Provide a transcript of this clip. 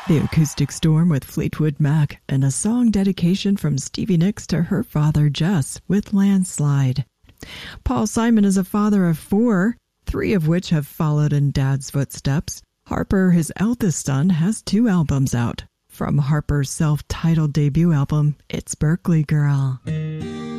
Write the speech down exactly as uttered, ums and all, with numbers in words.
The Acoustic Storm with Fleetwood Mac, and a song dedication from Stevie Nicks to her father Jess with Landslide. Paul Simon is a father of four, three of which have followed in Dad's footsteps. Harper, his eldest son, has two albums out. From Harper's self-titled debut album, it's Berkeley Girl.